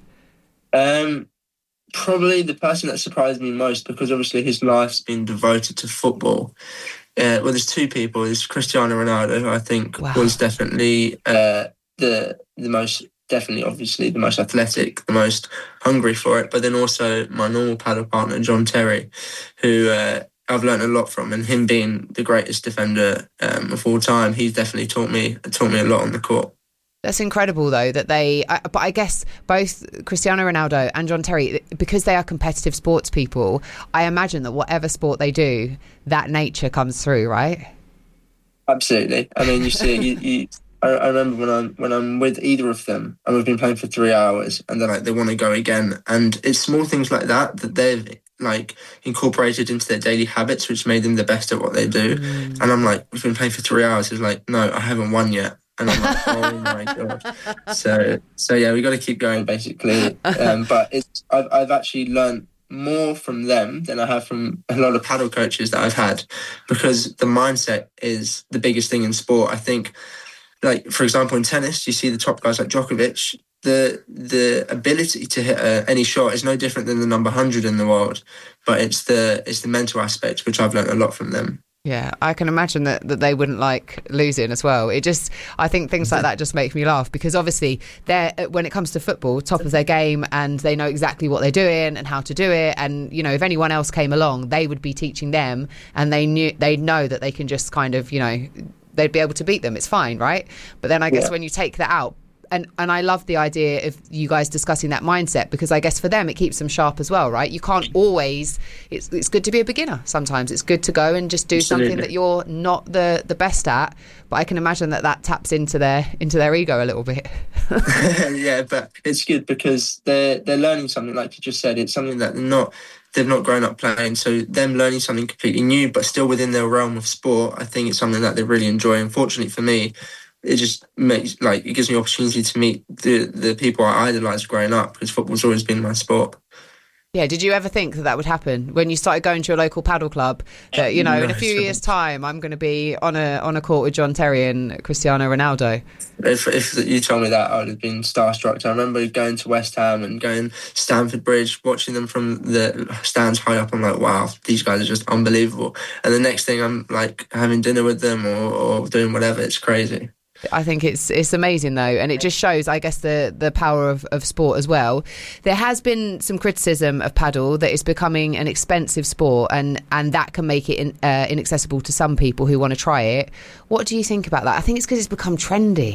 Um, probably the person that surprised me most, because obviously his life's been devoted to football. Uh, well, there's two people. There's Cristiano Ronaldo, who I think wow. was definitely uh, the the most... definitely, obviously, the most athletic, the most hungry for it. But then also my normal paddle partner, John Terry, who uh, I've learned a lot from, and him being the greatest defender um, of all time, he's definitely taught me taught me a lot on the court. That's incredible, though, that they... I, but I guess both Cristiano Ronaldo and John Terry, because they are competitive sports people, I imagine that whatever sport they do, that nature comes through, right? Absolutely. I mean, you see, you... you I, I remember when I'm when I'm with either of them, and we've been playing for three hours, and they're like, they want to go again, and it's small things like that that they've like incorporated into their daily habits, which made them the best at what they do. Mm. And I'm like, we've been playing for three hours. It's like, no, I haven't won yet, and I'm like, oh my god. So so yeah, we got to keep going basically. Um, but it's I've I've actually learned more from them than I have from a lot of paddle coaches that I've had, because the mindset is the biggest thing in sport. I think. Like, for example, in tennis, you see the top guys like Djokovic, the the ability to hit uh, any shot is no different than the number one hundred in the world, but it's the it's the mental aspect, which I've learned a lot from them. Yeah, I can imagine that, that they wouldn't like losing as well. It just, I think things like that just make me laugh, because obviously they're, when it comes to football, top of their game, and they know exactly what they're doing and how to do it. And, you know, if anyone else came along, they would be teaching them, and they knew, they know that they can just kind of, you know, they'd be able to beat them. It's fine, right? But then I guess yeah. when you take that out, and, and I love the idea of you guys discussing that mindset, because I guess for them it keeps them sharp as well, right? You can't always, it's it's good to be a beginner sometimes. It's good to go and just do Absolutely. something that you're not the, the best at, but I can imagine that that taps into their into their ego a little bit. Yeah, but it's good because they're, they're learning something, like you just said. It's something that they're not... they've not grown up playing, so them learning something completely new but still within their realm of sport, I think it's something that they really enjoy. Unfortunately for me, it just makes, like, it gives me opportunity to meet the the people I idolised growing up, because football's always been my sport. Yeah, did you ever think that that would happen when you started going to your local paddle club, that, you know, no, in a few years' time I'm going to be on a on a court with John Terry and Cristiano Ronaldo? If if you told me that, I would have been starstruck. I remember going to West Ham and going Stamford Bridge, watching them from the stands high up. I'm like, wow, these guys are just unbelievable. And the next thing, I'm like having dinner with them or, or doing whatever. It's crazy. I think it's it's amazing, though, and it just shows, I guess, the, the power of, of sport as well. There has been some criticism of paddle that it's becoming an expensive sport, and, and that can make it in, uh, inaccessible to some people who want to try it. What do you think about that? I think it's because it's become trendy.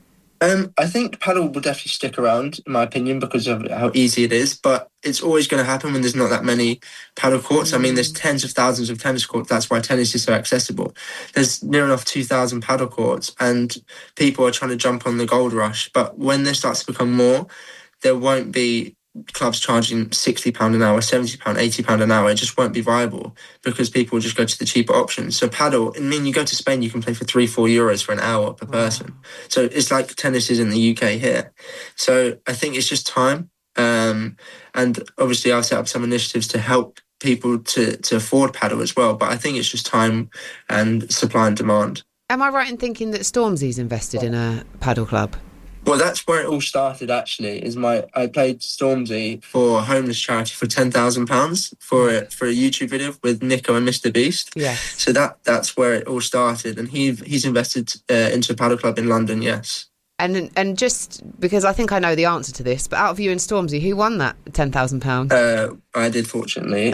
Um, I think paddle will definitely stick around, in my opinion, because of how easy it is. But it's always going to happen when there's not that many paddle courts. Mm. I mean, there's tens of thousands of tennis courts. That's why tennis is so accessible. There's near enough two thousand paddle courts, and people are trying to jump on the gold rush. But when there starts to become more, there won't be clubs charging sixty pounds an hour, seventy pounds, eighty pounds an hour. It just won't be viable because people will just go to the cheaper options. So paddle, I mean, you go to Spain, you can play for three, four euros for an hour per person. So it's like tennis is in the U K here. So I think it's just time. Um, and obviously I've set up some initiatives to help people to, to afford paddle as well. But I think it's just time and supply and demand. Am I right in thinking that Stormzy's invested in a paddle club? Well, that's where it all started, actually, is my I played Stormzy for a homeless charity for ten thousand pounds for a, for a YouTube video with Nico and Mister Beast. Yes. So that that's where it all started. And he he's invested uh, into a paddle club in London, yes. And and just because I think I know the answer to this, but out of you and Stormzy, who won that ten thousand pounds? Uh, I did, fortunately.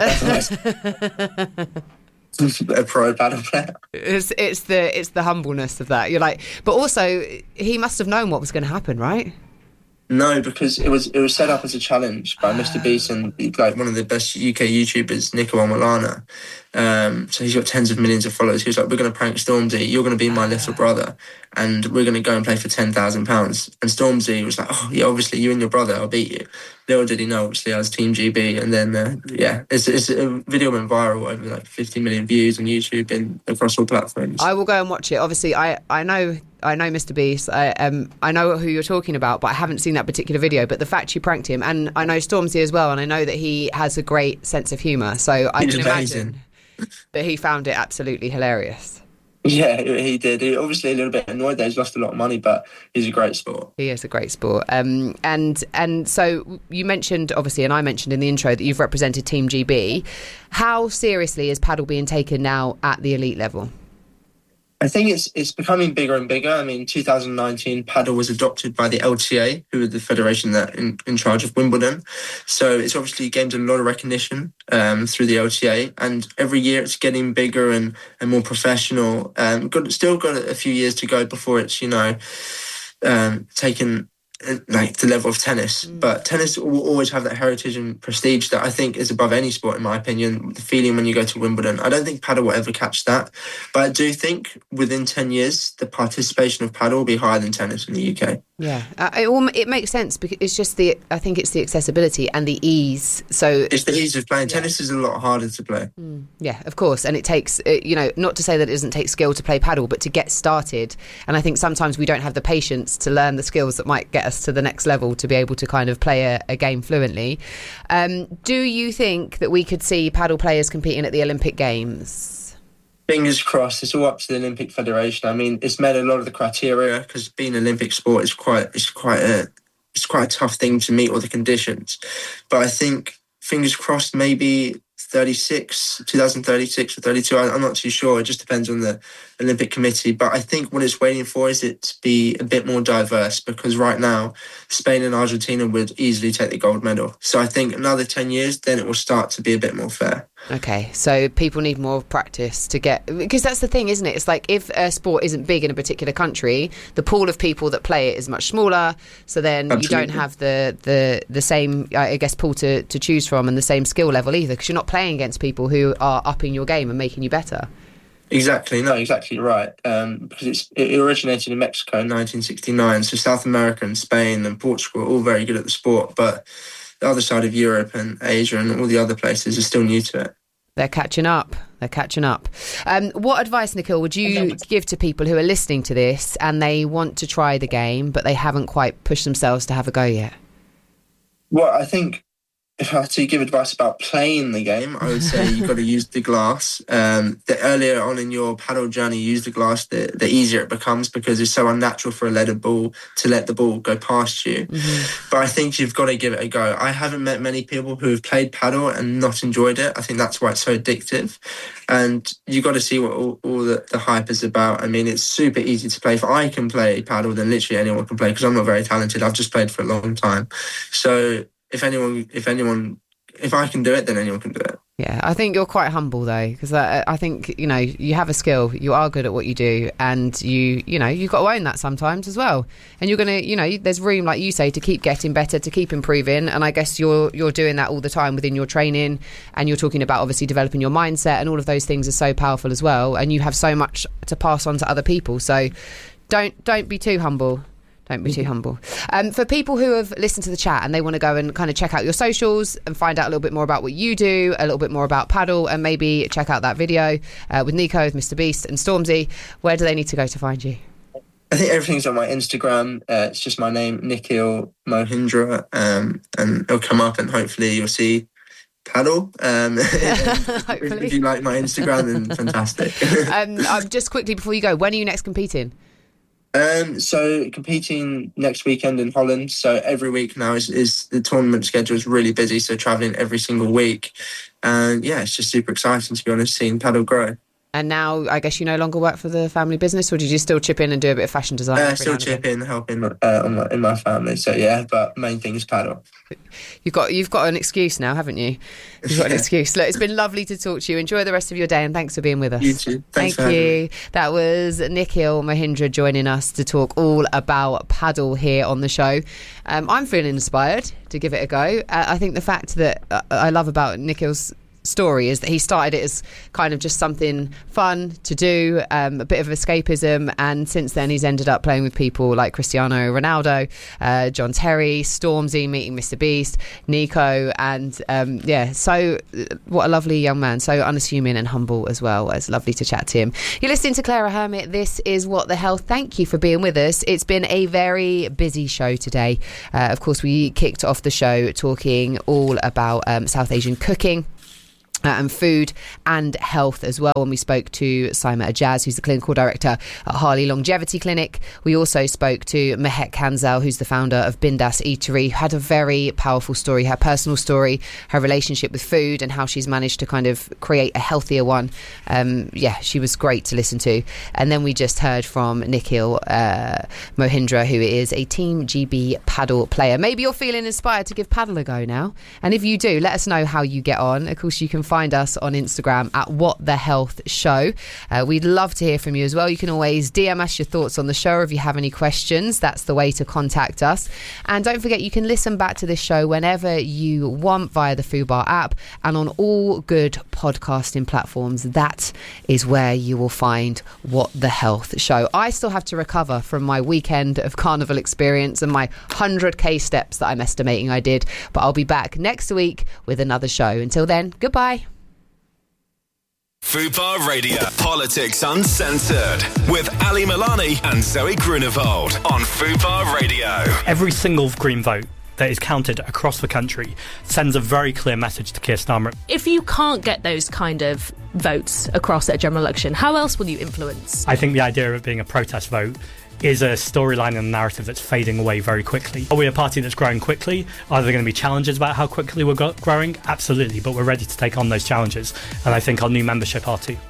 A pro paddle player. It's, it's the it's the humbleness of that. You're like, but also he must have known what was going to happen, right? No, because it was it was set up as a challenge by Mister Beast and like one of the best U K YouTubers, Nico Omolana. Um, so he's got tens of millions of followers. He was like, "We're going to prank Stormzy. You're going to be my little brother, and we're going to go and play for ten thousand pounds." And Stormzy was like, "Oh yeah, obviously you and your brother, I'll beat you." Little did he know, obviously, I was Team G B, and then uh, yeah, it's it's a video went viral over like fifty million views on YouTube and across all platforms. I will go and watch it. Obviously, I I know. I know Mister Beast, I, um, I know who you're talking about, but I haven't seen that particular video. But the fact you pranked him, and I know Stormzy as well, and I know that he has a great sense of humour, so I He's can amazing. imagine that he found it absolutely hilarious. Yeah, he did. He obviously a little bit annoyed that he's lost a lot of money, but he's a great sport. He is a great sport. Um, and and so you mentioned, obviously, and I mentioned in the intro that you've represented Team G B. How seriously is paddle being taken now at the elite level? I think it's it's becoming bigger and bigger. I mean, two thousand nineteen, paddle was adopted by the L T A, who are the federation that in, in charge of Wimbledon. So it's obviously gained a lot of recognition um, through the L T A, and every year it's getting bigger and, and more professional. Um, got still got a few years to go before it's, you know, um, taken like the level of tennis. Mm. But tennis will always have that heritage and prestige that I think is above any sport, in my opinion. The feeling when you go to Wimbledon, I don't think paddle will ever catch that, but I do think within ten years the participation of paddle will be higher than tennis in the U K. Yeah, uh, it, all, it makes sense because it's just the I think it's the accessibility and the ease. So it's the ease of playing. Yeah. Tennis is a lot harder to play. Mm, yeah, of course, and it takes uh, you know, not to say that it doesn't take skill to play paddle, but to get started. And I think sometimes we don't have the patience to learn the skills that might get us to the next level to be able to kind of play a, a game fluently. Um, do you think that we could see paddle players competing at the Olympic Games? Fingers crossed. It's all up to the Olympic Federation. I mean, it's met a lot of the criteria because being an Olympic sport is quite it's quite a it's quite a tough thing to meet all the conditions. But I think fingers crossed, maybe thirty-six, twenty thirty-six or thirty-two. I, I'm not too sure. It just depends on the Olympic Committee. But I think what it's waiting for is it to be a bit more diverse, because right now Spain and Argentina would easily take the gold medal. So I think another ten years, then it will start to be a bit more fair. Okay, so people need more practice to get, because that's the thing, isn't it? It's like if a sport isn't big in a particular country, the pool of people that play it is much smaller. So then Absolutely. You don't have the, the, the same, I guess, pool to, to choose from and the same skill level either, because you're not playing against people who are upping your game and making you better. Exactly, no, exactly right. Um, because it's, it originated in Mexico in nineteen sixty-nine. So South America and Spain and Portugal are all very good at the sport, but the other side of Europe and Asia and all the other places are still new to it. They're catching up. They're catching up. Um, what advice, Nikhil, would you give to people who are listening to this and they want to try the game, but they haven't quite pushed themselves to have a go yet? Well, I think if I had to give advice about playing the game, I would say you've got to use the glass. Um, the earlier on in your paddle journey you use the glass, the, the easier it becomes, because it's so unnatural for a leaded ball to let the ball go past you. Mm-hmm. But I think you've got to give it a go. I haven't met many people who have played paddle and not enjoyed it. I think that's why it's so addictive. And you've got to see what all, all the, the hype is about. I mean, it's super easy to play. If I can play paddle, then literally anyone can play, because I'm not very talented. I've just played for a long time. So If anyone, if anyone, if I can do it, then anyone can do it. Yeah, I think you're quite humble though, because I, I think, you know, you have a skill, you are good at what you do, and you, you know, you've got to own that sometimes as well. And you're going to, you know, there's room, like you say, to keep getting better, to keep improving. And I guess you're you're doing that all the time within your training, and you're talking about obviously developing your mindset, and all of those things are so powerful as well. And you have so much to pass on to other people. So don't don't be too humble. Don't be too humble. Um, for people who have listened to the chat and they want to go and kind of check out your socials and find out a little bit more about what you do, a little bit more about paddle, and maybe check out that video uh, with Nico, with Mister Beast and Stormzy, where do they need to go to find you? I think everything's on my Instagram. Uh, it's just my name, Nikhil Mohindra, um, and it'll come up and hopefully you'll see paddle. Um, if, if you like my Instagram, then fantastic. um, um, just quickly before you go, when are you next competing? Um, so competing next weekend in Holland. So every week now is, is the tournament schedule is really busy. So traveling every single week, and yeah, it's just super exciting to be honest, seeing paddle grow. And now, I guess you no longer work for the family business, or did you still chip in and do a bit of fashion design? Uh, still chip in, helping uh, on my, in my family. So yeah, but main thing is paddle. You've got you've got an excuse now, haven't you? You've got an excuse. Look, it's been lovely to talk to you. Enjoy the rest of your day, and thanks for being with us. You too. Thanks Thank for having you. me. That was Nikhil Mohindra joining us to talk all about paddle here on the show. Um, I'm feeling inspired to give it a go. Uh, I think the fact that uh, I love about Nikhil's story is that he started it as kind of just something fun to do, um, a bit of escapism, and since then he's ended up playing with people like Cristiano Ronaldo, uh, John Terry, Stormzy, meeting Mister Beast, Nico, and um, yeah, so what a lovely young man, so unassuming and humble as well. It's lovely to chat to him. You're listening to Clara Hermit. This is What the Health. Thank you for being with us. It's been a very busy show today. Uh, of course, we kicked off the show talking all about um, South Asian cooking Uh, and food and health as well, when we spoke to Saima Ajaz, who's the clinical director at Harley Longevity Clinic. We also spoke to Mehek Kanzel, who's the founder of Bindas Eatery, who had a very powerful story, her personal story, her relationship with food, and how she's managed to kind of create a healthier one. Um, yeah, she was great to listen to. And then we just heard from Nikhil uh, Mohindra, who is a Team G B paddle player. Maybe you're feeling inspired to give paddle a go now. And if you do, let us know how you get on. Of course, you can find us on Instagram at What The Health Show. Uh, we'd love to hear from you as well. You can always D M us your thoughts on the show, or if you have any questions, that's the way to contact us. And don't forget, you can listen back to this show whenever you want via the Fubar app and on all good podcasting platforms. That is where you will find What The Health Show. I still have to recover from my weekend of carnival experience and my one hundred k steps that I'm estimating I did, but I'll be back next week with another show. Until then, goodbye. Fubar Radio, Politics Uncensored, with Ali Milani and Zoe Grunewald on Fubar Radio. Every single Green vote that is counted across the country sends a very clear message to Keir Starmer. If you can't get those kind of votes across at a general election, how else will you influence? I think the idea of it being a protest vote is a storyline and a narrative that's fading away very quickly. Are we a party that's growing quickly? Are there going to be challenges about how quickly we're go- growing? Absolutely, but we're ready to take on those challenges, and I think our new membership are too.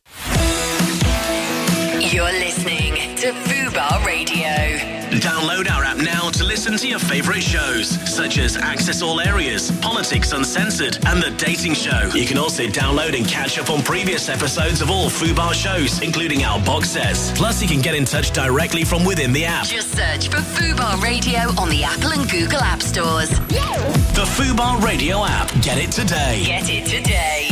You're listening to Fubar Radio. Download our app now to listen to your favourite shows, such as Access All Areas, Politics Uncensored, and The Dating Show. You can also download and catch up on previous episodes of all Fubar shows, including our box sets. Plus, you can get in touch directly from within the app. Just search for Fubar Radio on the Apple and Google App Stores. The Fubar Radio app. Get it today. Get it today.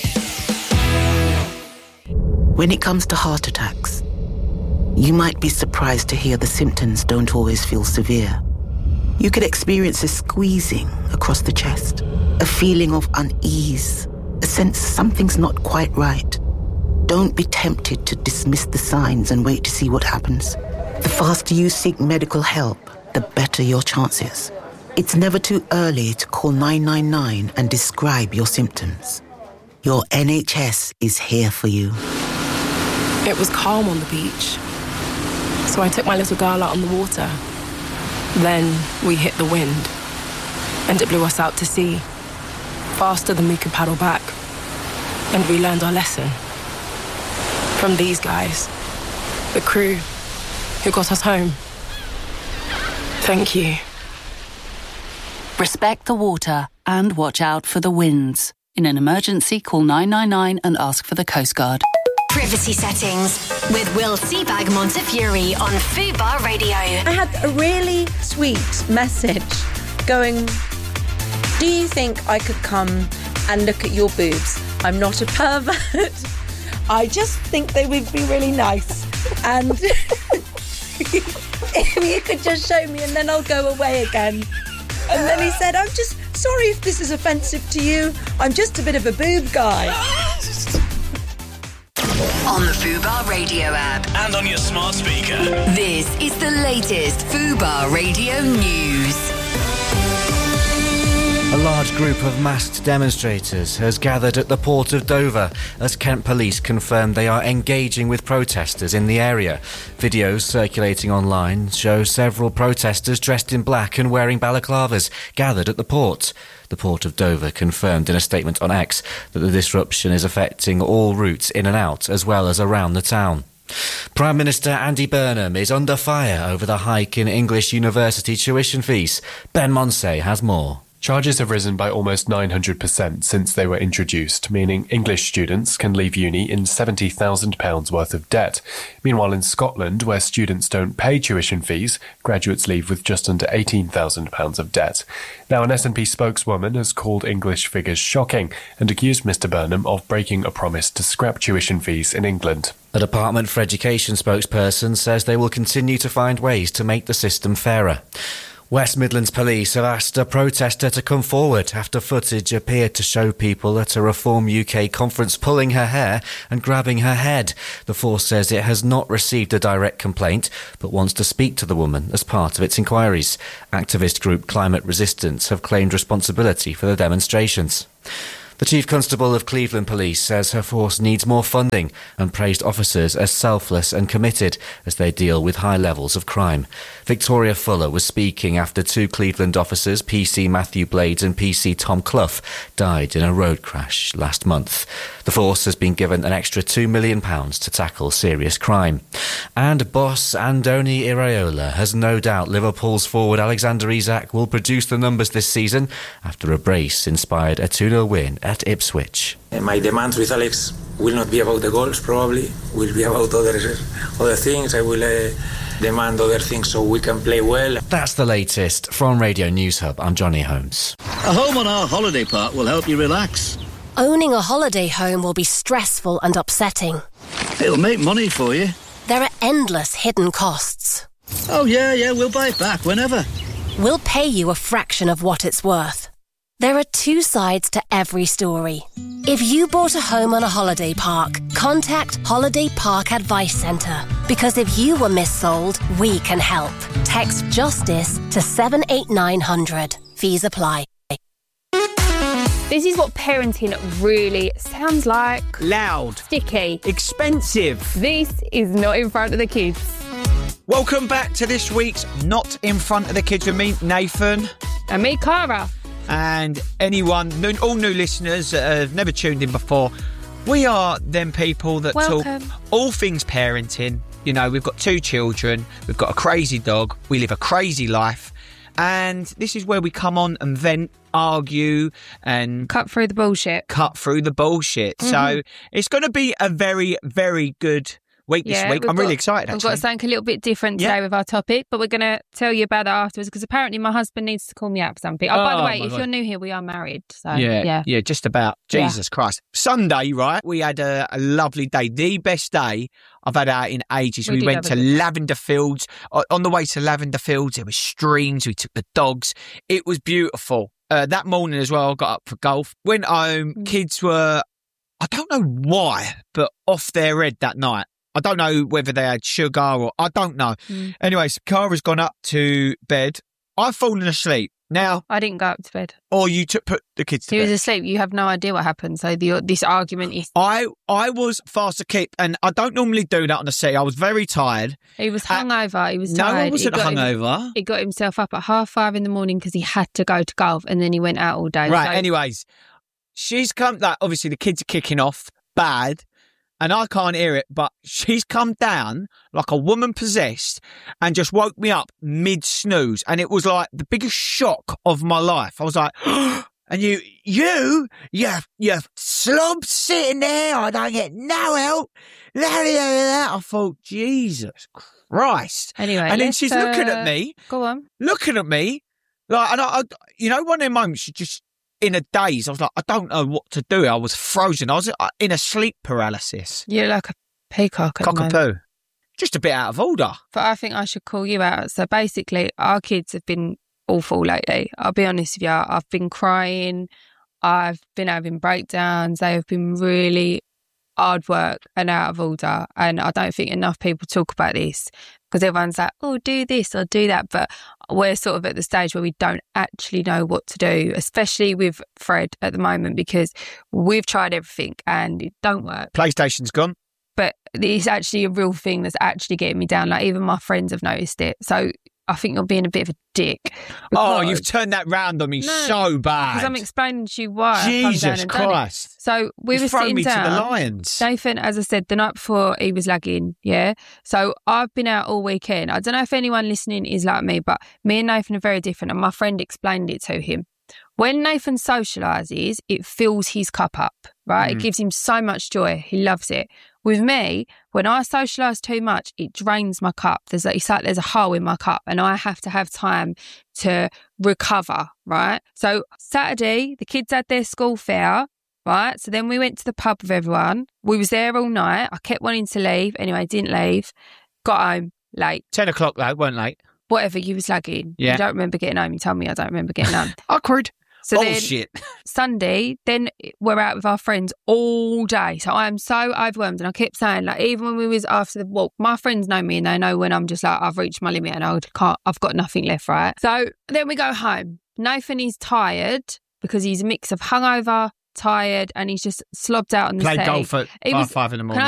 When it comes to heart attacks, you might be surprised to hear the symptoms don't always feel severe. You could experience a squeezing across the chest, a feeling of unease, a sense something's not quite right. Don't be tempted to dismiss the signs and wait to see what happens. The faster you seek medical help, the better your chances. It's never too early to call nine nine nine and describe your symptoms. Your N H S is here for you. It was calm on the beach, so I took my little girl out on the water. Then we hit the wind, and it blew us out to sea, faster than we could paddle back. And we learned our lesson from these guys, the crew who got us home. Thank you. Respect the water and watch out for the winds. In an emergency, call nine nine nine and ask for the Coast Guard. Privacy settings with Will Seabag Montefiore on Fubar Radio. I had a really sweet message going, do you think I could come and look at your boobs? I'm not a pervert. I just think they would be really nice. And if you could just show me and then I'll go away again. And then he said, I'm just sorry if this is offensive to you. I'm just a bit of a boob guy. On the Fubar Radio app. And on your smart speaker. This is the latest Fubar Radio news. A large group of masked demonstrators has gathered at the port of Dover as Kent police confirmed they are engaging with protesters in the area. Videos circulating online show several protesters dressed in black and wearing balaclavas gathered at the port. The Port of Dover confirmed in a statement on X that the disruption is affecting all routes in and out as well as around the town. Prime Minister Andy Burnham is under fire over the hike in English university tuition fees. Ben Monsey has more. Charges have risen by almost nine hundred percent since they were introduced, meaning English students can leave uni in seventy thousand pounds worth of debt. Meanwhile, in Scotland, where students don't pay tuition fees, graduates leave with just under eighteen thousand pounds of debt. Now, an S N P spokeswoman has called English figures shocking and accused Mr Burnham of breaking a promise to scrap tuition fees in England. A Department for Education spokesperson says they will continue to find ways to make the system fairer. West Midlands Police have asked a protester to come forward after footage appeared to show people at a Reform U K conference pulling her hair and grabbing her head. The force says it has not received a direct complaint but wants to speak to the woman as part of its inquiries. Activist group Climate Resistance have claimed responsibility for the demonstrations. The Chief Constable of Cleveland Police says her force needs more funding and praised officers as selfless and committed as they deal with high levels of crime. Victoria Fuller was speaking after two Cleveland officers, P C Matthew Blades and P C Tom Clough, died in a road crash last month. The force has been given an extra two million pounds to tackle serious crime. And boss Andoni Iraola has no doubt Liverpool's forward Alexander Isak will produce the numbers this season after a brace inspired a two nil win at Ipswich. My demands with Alex will not be about the goals, probably. Will be about other other things. I will uh, demand other things so we can play well. That's the latest. From Radio News Hub, I'm Johnny Holmes. A home on our holiday park will help you relax. Owning a holiday home will be stressful and upsetting. It'll make money for you. There are endless hidden costs. Oh, yeah, yeah, we'll buy it back whenever. We'll pay you a fraction of what it's worth. There are two sides to every story. If you bought a home on a holiday park, contact Holiday Park Advice Centre. Because if you were missold, we can help. Text JUSTICE to seven eight nine hundred. Fees apply. This is what parenting really sounds like. Loud. Sticky. Expensive. This is not in front of the kids. Welcome back to this week's Not in Front of the Kids with me, Nathan. And me, Cara. And anyone, all new listeners that have never tuned in before, we are them people that Welcome. talk all things parenting. You know, we've got two children, we've got a crazy dog, we live a crazy life, and this is where we come on and vent, argue, and cut through the bullshit. Cut through the bullshit. Mm-hmm. So it's going to be a very, very good week yeah, this week. I'm got, really excited, actually. We've got something a little bit different today yeah. with our topic, but we're going to tell you about it afterwards because apparently my husband needs to call me out for something. Oh, oh by the way, if God. you're new here, we are married. So, yeah, yeah, yeah, just about. Jesus yeah. Christ. Sunday, right, we had a, a lovely day. The best day I've had out in ages. We, we went to Lavender Fields. On the way to Lavender Fields, there were streams. We took the dogs. It was beautiful. Uh, that morning as well, I got up for golf. Went home. Mm. Kids were, I don't know why, but off their head that night. I don't know whether they had sugar or I don't know. Mm. Anyways, Cara's gone up to bed. I've fallen asleep. Now I didn't go up to bed. Or you took put the kids to he bed. He was asleep. You have no idea what happened. So the, this argument is. I I was fast asleep, and I don't normally do that on the sea. I was very tired. He was hungover. He was no, tired. No, I wasn't he hungover. Him, he got himself up at half five in the morning because he had to go to golf, and then he went out all day. Right. So, anyways, she's come. Like obviously the kids are kicking off bad. And I can't hear it, but she's come down like a woman possessed and just woke me up mid-snooze. And it was like the biggest shock of my life. I was like, and you, you, you, you slob sitting there. I don't get no help. I thought, Jesus Christ. Anyway. And then she's uh, looking at me. Go on. Looking at me. Like, and I, I you know, one of them moments you just, in a daze, I was like, I don't know what to do. I was frozen. I was in a sleep paralysis. You're like a peacock at the moment. Cockapoo. Just a bit out of order. But I think I should call you out. So basically, our kids have been awful lately. I'll be honest with you. I've been crying. I've been having breakdowns. They have been really hard work and out of order. And I don't think enough people talk about this because everyone's like, oh, do this or do that. But we're sort of at the stage where we don't actually know what to do, especially with Fred at the moment, because we've tried everything and it don't work. PlayStation's gone. But it's actually a real thing that's actually getting me down. Like, even my friends have noticed it. So I think you're being a bit of a dick. Oh, you've turned that round on me No, so bad. Because I'm explaining to you why. I've come down Jesus and done it. Christ. So we You've were thrown sitting me down. to the lions. Nathan, as I said, the night before he was lagging, yeah? So I've been out all weekend. I don't know if anyone listening is like me, but me and Nathan are very different, and my friend explained it to him. When Nathan socialises, it fills his cup up, right? Mm. It gives him so much joy. He loves it. With me, when I socialise too much, it drains my cup. There's like, it's like there's a hole in my cup and I have to have time to recover, right? So Saturday, the kids had their school fair, right? So then we went to the pub with everyone. We was there all night. I kept wanting to leave. Anyway, didn't leave. Got home late. ten o'clock, though, weren't late. Whatever, you was lagging. Yeah. You don't remember getting home. You told me I don't remember getting home. Awkward. So then Bullshit. Sunday, then we're out with our friends all day. So I'm so overwhelmed. And I kept saying, like, even when we was after the walk, my friends know me and they know when I'm just like, I've reached my limit and I can't, I've got nothing left, right? So then we go home. Nathan is tired because he's a mix of hungover, tired, and he's just slobbed out on the Played settee. golf at He half was- five in the Can morning.